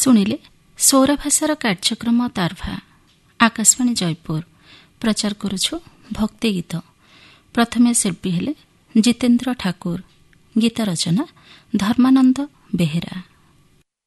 ଶୁଣିଲେ ସୌରଭାଷାର କାର୍ଯ୍ୟକ୍ରମ ତାରଭା ଆକାଶବାଣୀ ଜୟପୁର ପ୍ରଚାର କରୁଛୁ ଭକ୍ତି ଗୀତ। ପ୍ରଥମେ ଶିଳ୍ପୀ ହେଲେ ଜିତେନ୍ଦ୍ର ଠାକୁର, ଗୀତ ରଚନା ଧର୍ମାନନ୍ଦ ବେହେରା।